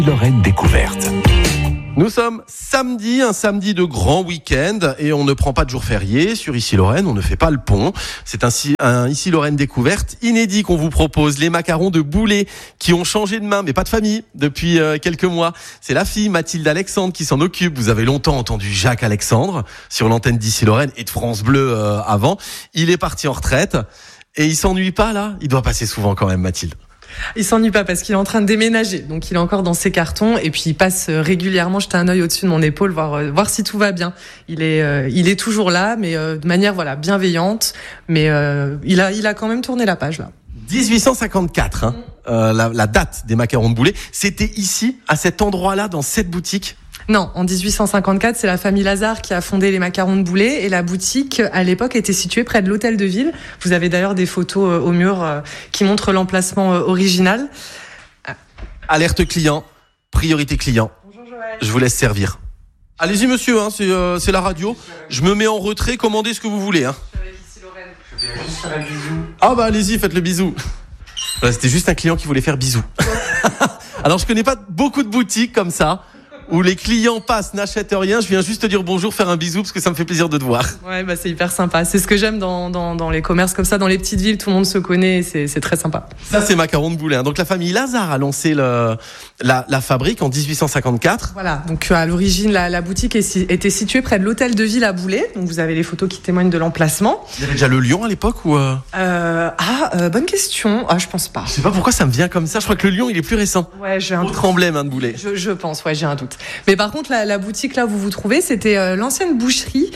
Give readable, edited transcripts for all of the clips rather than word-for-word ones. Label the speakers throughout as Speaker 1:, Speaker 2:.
Speaker 1: Lorraine découverte.
Speaker 2: Nous sommes samedi, un samedi de grand week-end et on ne prend pas de jour férié. Sur Ici Lorraine, on ne fait pas le pont. C'est ainsi un Ici Lorraine découverte inédit qu'on vous propose. Les macarons de Boulet qui ont changé de main, mais pas de famille, depuis quelques mois. C'est la fille Mathilde Alexandre qui s'en occupe. Vous avez longtemps entendu Jacques Alexandre sur l'antenne d'Ici Lorraine et de France Bleu avant. Il est parti en retraite et il s'ennuie pas là. Il doit passer souvent quand même, Mathilde.
Speaker 3: Il s'ennuie pas parce qu'il est en train de déménager, donc il est encore dans ses cartons et puis il passe régulièrement jeter un œil au-dessus de mon épaule, voir si tout va bien. Il est toujours là, mais de manière bienveillante, mais il a quand même tourné la page là.
Speaker 2: 1854, la date des macarons de Boulet, c'était ici, à cet endroit-là, dans cette boutique.
Speaker 3: Non, en 1854, c'est la famille Lazare qui a fondé les macarons de Boulet et la boutique, à l'époque, était située près de l'hôtel de ville. Vous avez d'ailleurs des photos au mur qui montrent l'emplacement original.
Speaker 2: Alerte client, priorité client.
Speaker 3: Bonjour Joël.
Speaker 2: Je vous laisse servir. Allez-y monsieur, c'est la radio. Je me mets en retrait, commandez ce que vous voulez.
Speaker 3: Je suis avec Ici Lorraine.
Speaker 4: Je viens juste faire un bisou.
Speaker 2: Ah bah allez-y, faites le bisou. Voilà, c'était juste un client qui voulait faire bisou. Alors je connais pas beaucoup de boutiques comme ça, où les clients passent, n'achètent rien, je viens juste te dire bonjour, faire un bisou, parce que ça me fait plaisir de te voir.
Speaker 3: Ouais, c'est hyper sympa. C'est ce que j'aime dans les commerces comme ça, dans les petites villes, tout le monde se connaît, c'est très sympa.
Speaker 2: Ça, c'est macarons de Boulet. Donc la famille Lazare a lancé la fabrique en 1854.
Speaker 3: Voilà, donc à l'origine, la boutique était située près de l'hôtel de ville à Boulet, donc vous avez les photos qui témoignent de l'emplacement.
Speaker 2: Il y avait déjà le lion à l'époque ou
Speaker 3: Bonne question. Je pense pas.
Speaker 2: Je sais pas pourquoi ça me vient comme ça, je crois que le lion, il est plus récent.
Speaker 3: Ouais, j'ai un doute.
Speaker 2: Autre emblème de Boulet.
Speaker 3: Je pense, j'ai un doute. Mais par contre, la boutique là où vous vous trouvez, c'était l'ancienne boucherie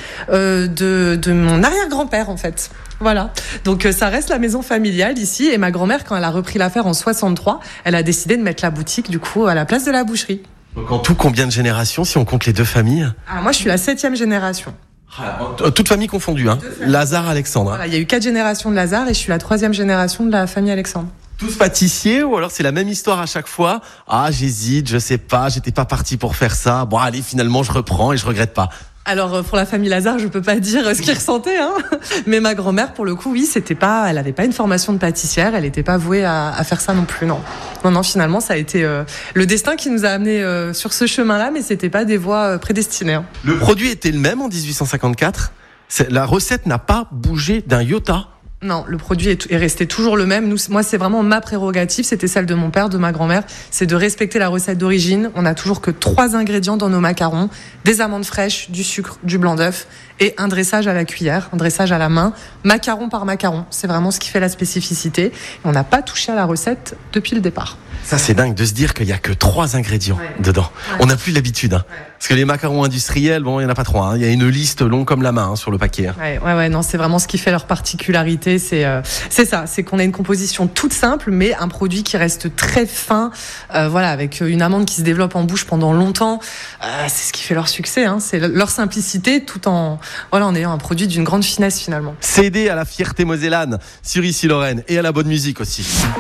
Speaker 3: de mon arrière-grand-père en fait. Voilà. Donc ça reste la maison familiale ici. Et ma grand-mère, quand elle a repris l'affaire en 63, elle a décidé de mettre la boutique du coup à la place de la boucherie.
Speaker 2: Donc en tout, combien de générations si on compte les deux familles?
Speaker 3: Moi, je suis la 7e génération.
Speaker 2: Toute famille confondue, hein. Lazare, Alexandre.
Speaker 3: Voilà, il y a eu 4 générations de Lazare et je suis la 3e génération de la famille Alexandre.
Speaker 2: Tous pâtissiers ou alors c'est la même histoire à chaque fois? J'hésite, je sais pas, j'étais pas parti pour faire ça. Bon, allez, finalement, je reprends et je regrette pas. Alors,
Speaker 3: pour la famille Lazare, je peux pas dire ce qu'ils ressentaient, hein. Mais ma grand-mère, pour le coup, oui, elle avait pas une formation de pâtissière, elle était pas vouée à faire ça non plus, non. Non, finalement, ça a été le destin qui nous a amenés sur ce chemin-là, mais c'était pas des voies prédestinées, hein.
Speaker 2: Le produit était le même en 1854? La recette n'a pas bougé d'un iota?
Speaker 3: Non, le produit est resté toujours le même. Moi, c'est vraiment ma prérogative. C'était celle de mon père, de ma grand-mère. C'est de respecter la recette d'origine. On n'a toujours que 3 ingrédients dans nos macarons. Des amandes fraîches, du sucre, du blanc d'œuf et un dressage à la cuillère, un dressage à la main, macaron par macaron. C'est vraiment ce qui fait la spécificité. Et on n'a pas touché à la recette depuis le départ. Ça, c'est dingue de se dire qu'il n'y a que 3 ingrédients dedans. Ouais. On n'a plus l'habitude. Hein. Ouais. Parce que les macarons industriels, il n'y en a pas 3. Hein. Il y a une liste longue comme la main sur le paquet. Hein. Ouais, non, c'est vraiment ce qui fait leur particularité. C'est ça, c'est qu'on a une composition toute simple, mais un produit qui reste très fin, avec une amande qui se développe en bouche pendant longtemps. C'est ce qui fait leur succès. Hein. C'est leur simplicité, tout en ayant un produit d'une grande finesse finalement.
Speaker 2: Cédé à la fierté mosellane sur Ici Lorraine et à la bonne musique aussi.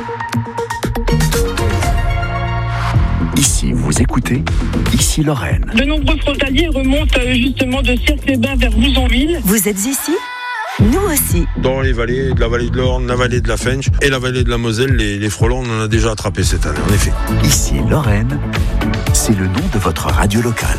Speaker 1: Ici, vous écoutez Ici Lorraine.
Speaker 5: De nombreux frontaliers remontent justement de Cirque-les-Bains vers Bouzonville.
Speaker 6: Vous êtes ici ? Nous aussi.
Speaker 7: Dans les vallées, de la vallée de l'Orne, la vallée de la Fensch et la vallée de la Moselle, les frelons, on en a déjà attrapé cette année, en effet.
Speaker 1: Ici Lorraine, c'est le nom de votre radio locale.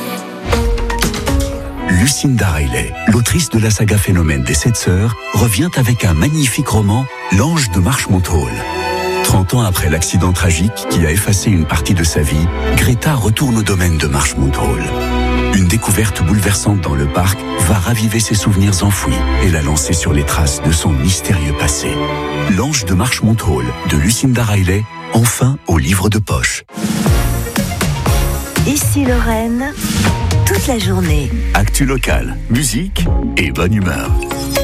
Speaker 1: Lucinda Riley, l'autrice de la saga Phénomène des 7 sœurs, revient avec un magnifique roman, L'Ange de Marchmont-Hall. 30 ans après l'accident tragique qui a effacé une partie de sa vie, Greta retourne au domaine de Marchmont-Hall. Une découverte bouleversante dans le parc va raviver ses souvenirs enfouis et la lancer sur les traces de son mystérieux passé. L'Ange de Marchmont-Hall de Lucinda Riley, enfin au livre de poche.
Speaker 6: Ici Lorraine, toute la journée.
Speaker 1: Actu locale, musique et bonne humeur.